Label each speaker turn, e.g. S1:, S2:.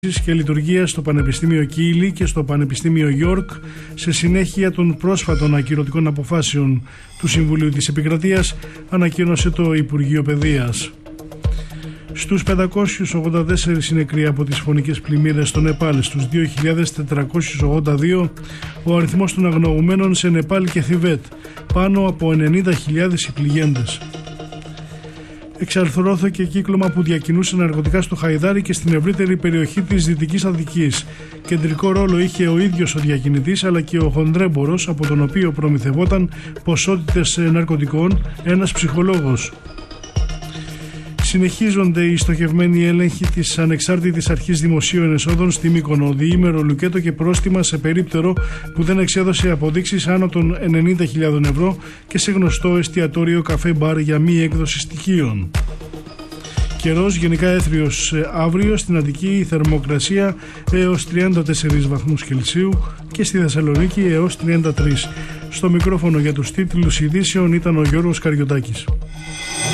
S1: και λειτουργία στο Πανεπιστήμιο Κίλι και στο Πανεπιστήμιο Γιόρκ σε συνέχεια των πρόσφατων ακυρωτικών αποφάσεων του Συμβουλίου της Επικρατείας, ανακοίνωσε το Υπουργείο Παιδείας. Στους 584 νεκροί από τις φωνικές πλημμύρες στο Νεπάλ, στους 2.482 ο αριθμός των αγνοωμένων σε Νεπάλ και Θιβέτ, πάνω από 90.000 οι πληγέντες. Εξαρθρώθηκε κύκλωμα που διακινούσε ναρκωτικά στο Χαϊδάρι και στην ευρύτερη περιοχή της Δυτικής Αττικής. Κεντρικό ρόλο είχε ο ίδιος ο διακινητής αλλά και ο χονδρέμπορος, από τον οποίο προμηθευόταν ποσότητες ναρκωτικών ένας ψυχολόγος. Συνεχίζονται οι στοχευμένοι έλεγχοι της Ανεξάρτητης Αρχής Δημοσίων Εσόδων στη Μύκονο, διήμερο λουκέτο και πρόστιμα σε περίπτερο που δεν εξέδωσε αποδείξεις άνω των 90.000 ευρώ και σε γνωστό εστιατόριο καφέ μπαρ για μη έκδοση στοιχείων. Καιρός γενικά έθριος αύριο, στην Αττική η θερμοκρασία έως 34 βαθμούς Κελσίου και στη Θεσσαλονίκη έως 33. Στο μικρόφωνο για τους τίτλους ειδήσεων ήταν ο Γιώργος Καριωτάκης.